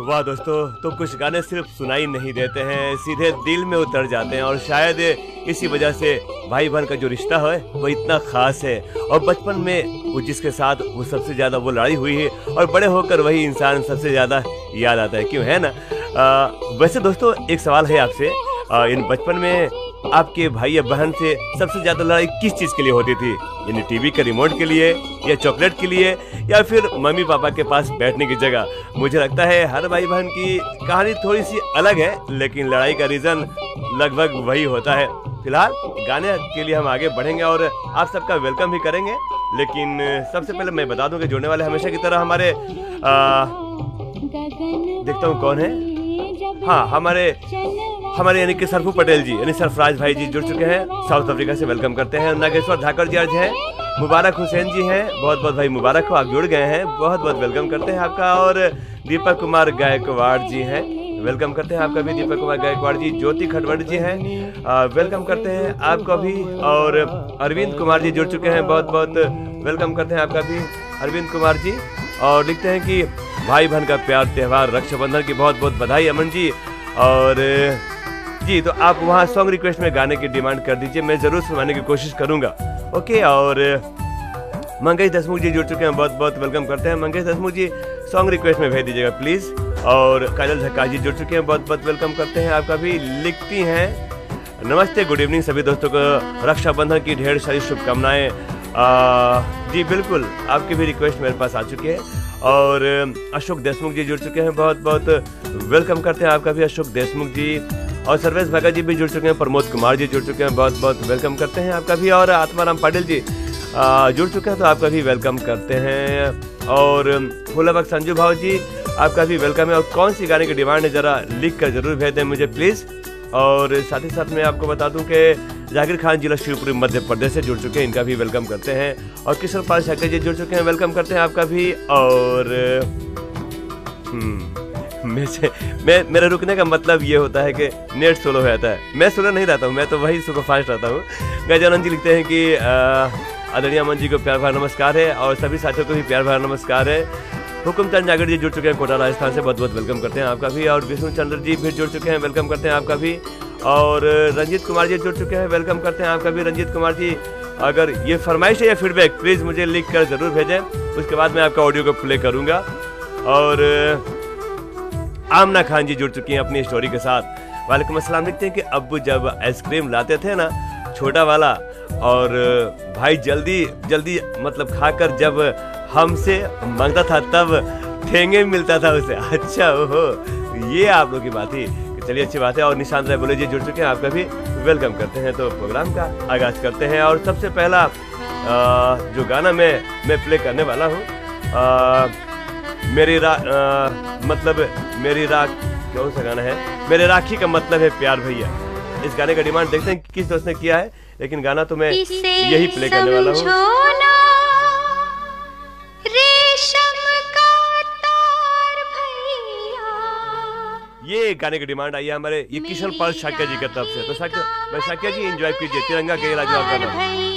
वाह दोस्तों, तो कुछ गाने सिर्फ सुनाई नहीं देते हैं, सीधे दिल में उतर जाते हैं और शायद इसी वजह से भाई बहन का जो रिश्ता है वो इतना खास है। और बचपन में वो जिसके साथ वो सबसे ज्यादा वो लड़ाई हुई है और बड़े होकर वही इंसान सबसे ज्यादा याद आता है, क्यों है ना। वैसे दोस्तों एक सवाल है आपसे, इन बचपन में आपके भाई या बहन से सबसे ज्यादा लड़ाई किस चीज के लिए होती थी? यानी टीवी के रिमोट के लिए, या चॉकलेट के लिए, या फिर मम्मी पापा के पास बैठने की जगह? मुझे लगता है हर भाई बहन की कहानी थोड़ी सी अलग है, लेकिन लड़ाई का रीजन लगभग वही होता है। फिलहाल गाने के लिए हम आगे बढ़ेंगे और आप सबका वेलकम भी करेंगे, लेकिन सबसे पहले मैं बता दूं कि जुड़ने वाले हमेशा की तरह हमारे देखता हूँ कौन है। हाँ, हमारे यानी कि सरफू पटेल जी यानी सरफराज भाई जी जुड़ चुके हैं, साउथ अफ्रीका से वेलकम करते हैं। नागेश्वर धाकर जी आज हैं, मुबारक हुसैन जी हैं, बहुत बहुत भाई मुबारक हो, आप जुड़ गए हैं, बहुत बहुत वेलकम करते हैं आपका। और दीपक कुमार गायकवाड़ जी हैं, वेलकम करते हैं आपका भी दीपक कुमार गायकवाड़ जी। ज्योति खटवड़ जी हैं, वेलकम करते हैं आपका भी। और अरविंद कुमार जी जुड़ चुके हैं, बहुत बहुत वेलकम करते हैं आपका भी अरविंद कुमार जी। और लिखते हैं कि भाई बहन का प्यार त्योहार रक्षाबंधन की बहुत बहुत बधाई अमन जी। और जी, तो आप वहाँ सॉन्ग रिक्वेस्ट में गाने की डिमांड कर दीजिए, मैं जरूर सुनाने की कोशिश करूंगा। ओके। और मंगेश देशमुख जी जुड़ चुके हैं, बहुत बहुत वेलकम करते हैं मंगेश देशमुख जी, सॉन्ग रिक्वेस्ट में भेज दीजिएगा प्लीज। और काजल झक्का जी जुड़ चुके हैं, बहुत बहुत वेलकम करते हैं आपका भी। लिखती हैं नमस्ते, गुड इवनिंग सभी दोस्तों को, रक्षाबंधन की ढेर सारी शुभकामनाएं। जी बिल्कुल, आपकी भी रिक्वेस्ट मेरे पास आ चुकी है। और अशोक देशमुख जी जुड़ चुके हैं, बहुत बहुत वेलकम करते हैं आपका भी अशोक देशमुख जी। और सर्वेश भगत जी भी जुड़ चुके हैं, प्रमोद कुमार जी जुड़ चुके हैं, बहुत बहुत वेलकम करते हैं आपका भी। और आत्माराम पाटिल जी जुड़ चुके हैं, तो आपका भी वेलकम करते हैं। और फुलाबक संजू भाव जी, आपका भी वेलकम है। और कौन सी गाने की डिमांड है जरा लिख कर जरूर भेज दें मुझे प्लीज़। और साथ ही साथ मैं आपको बता दूं कि जाकिर खान जिला शिवपुरी मध्य प्रदेश से जुड़ चुके हैं, इनका भी वेलकम करते हैं। और किशोर पाल शक्कर जी जुड़ चुके हैं, वेलकम करते हैं आपका भी। और मेरा रुकने का मतलब ये होता है कि नेट स्लो हो जाता है, मैं स्लो नहीं रहता हूँ, मैं तो वही सुपर फास्ट रहता हूँ। गजानंद जी लिखते हैं कि आदरणीय अमन जी को प्यार भरा नमस्कार है, और सभी साथियों को भी प्यार भरा नमस्कार है। हुकुमचंद जागड़ जी जुड़ चुके हैं कोटा राजस्थान से, बहुत बहुत वेलकम करते हैं आपका भी। और विष्णु चंद्र जी भी जुड़ चुके हैं, वेलकम करते हैं आपका भी। और रंजीत कुमार जी जुड़ चुके हैं, वेलकम करते हैं आपका भी रंजीत कुमार जी। अगर ये फरमाइश है या फीडबैक प्लीज़ मुझे लिख कर जरूर भेजें, उसके बाद मैं आपका ऑडियो को प्ले करूँगा। और आमना खान जी जुड़ चुकी हैं अपनी स्टोरी के साथ, वालेकुम अस्सलाम। लिखते हैं कि अब्बू जब आइसक्रीम लाते थे ना छोटा वाला, और भाई जल्दी जल्दी मतलब खाकर जब हमसे मांगता था तब ठेंगे मिलता था उसे। अच्छा, ओहो, ये आप लोगों की बात ही, चलिए अच्छी बात है। और निशांत राय बोले जी जुड़ चुके हैं, आपका भी वेलकम करते हैं। तो प्रोग्राम का आगाज करते हैं। और सबसे पहला जो गाना मैं प्ले करने वाला हूँ, कौन सा गाना है, मेरे राखी का मतलब है प्यार भैया। इस गाने का डिमांड देखते हैं किस दोस्त ने किया है, लेकिन गाना तो मैं यही प्ले करने वाला हूँ। ये गाने की डिमांड आई है हमारे ये किशन पाल शाक्या जी की तरफ से। तो शाक्या जी एंजॉय कीजिए, तिरंगा के लाजवाब गाना।